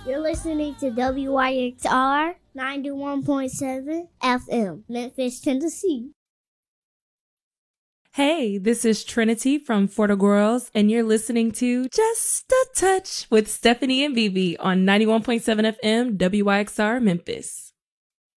You're listening to WYXR 91.7 FM, Memphis, Tennessee. Hey, this is Trinity from Florida Girls, and you're listening to Just a Touch with Stephanie and Vivi on 91.7 FM WYXR Memphis.